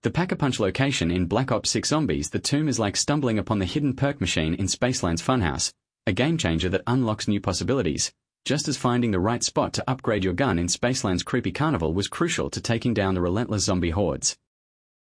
The Pack-a-Punch location in Black Ops 6 Zombies, the tomb is like stumbling upon the hidden perk machine in Spaceland's Funhouse, a game changer that unlocks new possibilities, just as finding the right spot to upgrade your gun in Spaceland's Creepy Carnival was crucial to taking down the relentless zombie hordes.